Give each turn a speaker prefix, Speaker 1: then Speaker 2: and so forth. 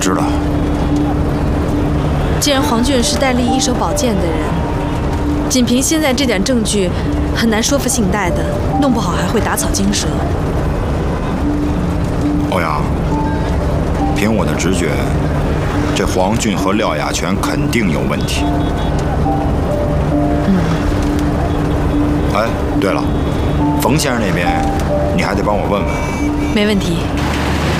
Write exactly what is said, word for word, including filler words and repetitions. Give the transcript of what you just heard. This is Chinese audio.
Speaker 1: 知道。
Speaker 2: 既然黄俊是戴笠一手宝剑的人，仅凭现在这点证据，很难说服信贷的，弄不好还会打草惊蛇。
Speaker 1: 欧阳，凭我的直觉，这黄俊和廖雅全肯定有问题。
Speaker 2: 嗯。
Speaker 1: 哎，对了，冯先生那边你还得帮我问问。
Speaker 2: 没问题。